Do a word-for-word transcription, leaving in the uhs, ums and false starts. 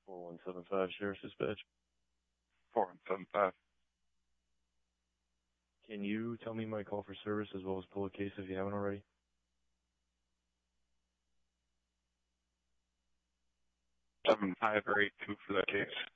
four one seven five, Sheriff's Dispatch. four one seven five. Can you tell me my call for service as well as pull a case if you haven't already? seven five or eight two for that case.